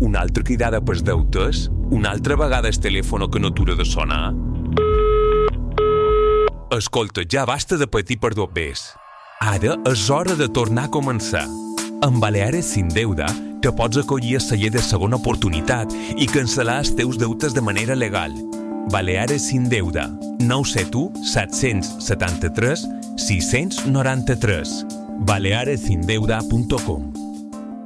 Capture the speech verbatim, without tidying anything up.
Una altra cridada pels deutes? Una altra vegada el telèfon que no atura de sonar? Escolta, ja basta de patir per dos bes. Ara és hora de tornar a començar. Amb Baleares Sin Deuda te pots acollir a la llei de segona oportunitat i cancel·lar els teus deutes de manera legal. Baleares Sin Deuda, nou set u set set tres sis nou tres. baleares sin deuda punto com